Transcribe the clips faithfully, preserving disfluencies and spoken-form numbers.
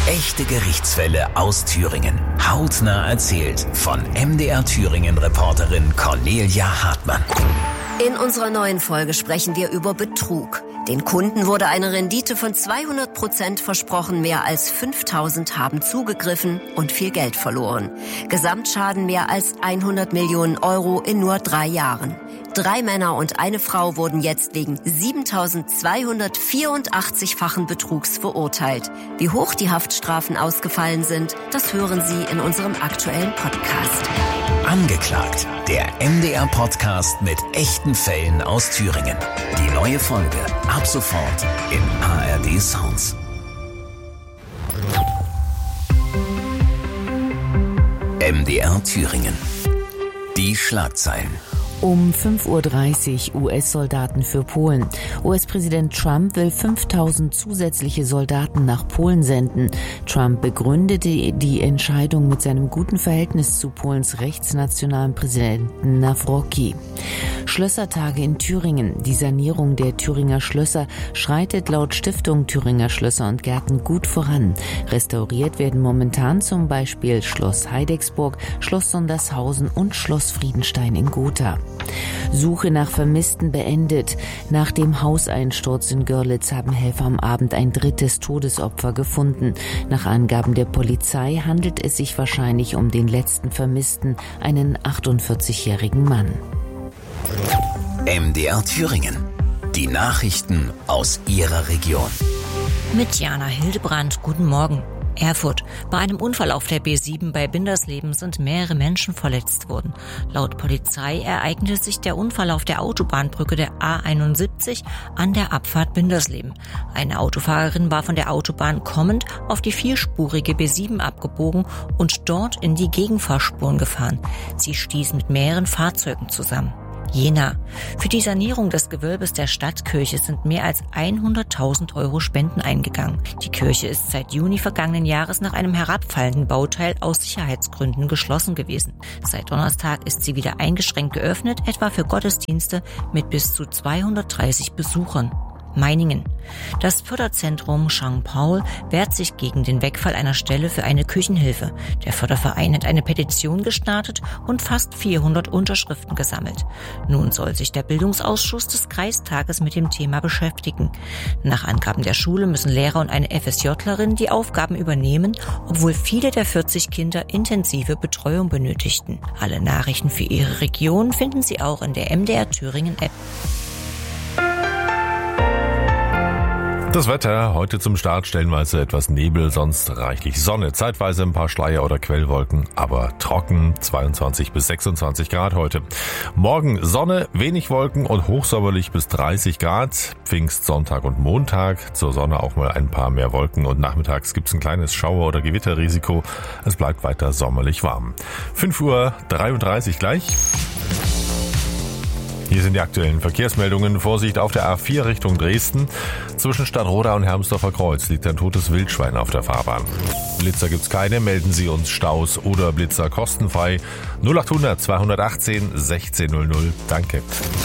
Echte Gerichtsfälle aus Thüringen. Hautnah erzählt von M D R Thüringen-Reporterin Cornelia Hartmann. In unserer neuen Folge sprechen wir über Betrug. Den Kunden wurde eine Rendite von zweihundert Prozent versprochen, mehr als fünftausend haben zugegriffen und viel Geld verloren. Gesamtschaden mehr als hundert Millionen Euro in nur drei Jahren. Drei Männer und eine Frau wurden jetzt wegen siebentausendzweihundertvierundachtzig-fachen Betrugs verurteilt. Wie hoch die Haftstrafen ausgefallen sind, das hören Sie in unserem aktuellen Podcast. Angeklagt, der M D R-Podcast mit echten Fällen aus Thüringen. Die neue Folge ab sofort in A R D Sounds. M D R Thüringen. Die Schlagzeilen. Um fünf Uhr dreißig U S-Soldaten für Polen. U S-Präsident Trump will fünftausend zusätzliche Soldaten nach Polen senden. Trump begründete die Entscheidung mit seinem guten Verhältnis zu Polens rechtsnationalen Präsidenten Nawrocki. Schlössertage in Thüringen. Die Sanierung der Thüringer Schlösser schreitet laut Stiftung Thüringer Schlösser und Gärten gut voran. Restauriert werden momentan zum Beispiel Schloss Heidecksburg, Schloss Sondershausen und Schloss Friedenstein in Gotha. Suche nach Vermissten beendet. Nach dem Hauseinsturz in Görlitz haben Helfer am Abend ein drittes Todesopfer gefunden. Nach Angaben der Polizei handelt es sich wahrscheinlich um den letzten Vermissten, einen achtundvierzigjährigen Mann. M D R Thüringen. Die Nachrichten aus Ihrer Region. Mit Jana Hildebrand, guten Morgen. Erfurt. Bei einem Unfall auf der B sieben bei Bindersleben sind mehrere Menschen verletzt worden. Laut Polizei ereignete sich der Unfall auf der Autobahnbrücke der A einundsiebzig an der Abfahrt Bindersleben. Eine Autofahrerin war von der Autobahn kommend auf die vierspurige B sieben abgebogen und dort in die Gegenfahrspuren gefahren. Sie stieß mit mehreren Fahrzeugen zusammen. Jena. Für die Sanierung des Gewölbes der Stadtkirche sind mehr als hunderttausend Euro Spenden eingegangen. Die Kirche ist seit Juni vergangenen Jahres nach einem herabfallenden Bauteil aus Sicherheitsgründen geschlossen gewesen. Seit Donnerstag ist sie wieder eingeschränkt geöffnet, etwa für Gottesdienste mit bis zu zweihundertdreißig Besuchern. Meiningen. Das Förderzentrum Sankt Paul wehrt sich gegen den Wegfall einer Stelle für eine Küchenhilfe. Der Förderverein hat eine Petition gestartet und fast vierhundert Unterschriften gesammelt. Nun soll sich der Bildungsausschuss des Kreistages mit dem Thema beschäftigen. Nach Angaben der Schule müssen Lehrer und eine F S Jlerin die Aufgaben übernehmen, obwohl viele der vierzig Kinder intensive Betreuung benötigten. Alle Nachrichten für Ihre Region finden Sie auch in der M D R Thüringen App. Das Wetter, heute zum Start stellenweise etwas Nebel, sonst reichlich Sonne, zeitweise ein paar Schleier- oder Quellwolken, aber trocken, zweiundzwanzig bis sechsundzwanzig Grad heute. Morgen Sonne, wenig Wolken und hochsommerlich bis dreißig Grad, Pfingst, Sonntag und Montag, zur Sonne auch mal ein paar mehr Wolken und nachmittags gibt's ein kleines Schauer- oder Gewitterrisiko, es bleibt weiter sommerlich warm. fünf Uhr dreiunddreißig gleich. Hier sind die aktuellen Verkehrsmeldungen. Vorsicht auf der A vier Richtung Dresden. Zwischen Stadtroda und Hermsdorfer Kreuz liegt ein totes Wildschwein auf der Fahrbahn. Blitzer gibt's keine. Melden Sie uns Staus oder Blitzer kostenfrei. null achthundert zweihundertachtzehn sechzehn null null. Danke.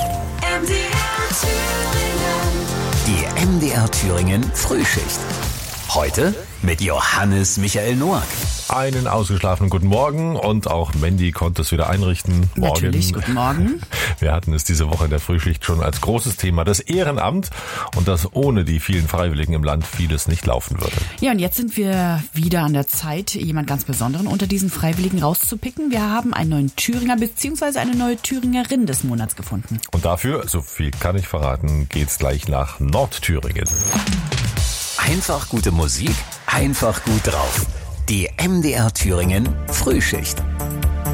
Die M D R Thüringen Frühschicht. Heute mit Johannes Michael Noack. Einen ausgeschlafenen guten Morgen und auch Mandy konnte es wieder einrichten. Morgen. Natürlich, guten Morgen. Wir hatten es diese Woche in der Frühschicht schon als großes Thema, das Ehrenamt und dass ohne die vielen Freiwilligen im Land vieles nicht laufen würde. Ja, und jetzt sind wir wieder an der Zeit, jemand ganz Besonderen unter diesen Freiwilligen rauszupicken. Wir haben einen neuen Thüringer bzw. eine neue Thüringerin des Monats gefunden. Und dafür, so viel kann ich verraten, geht's gleich nach Nordthüringen. Einfach gute Musik, einfach gut drauf. Die M D R Thüringen Frühschicht.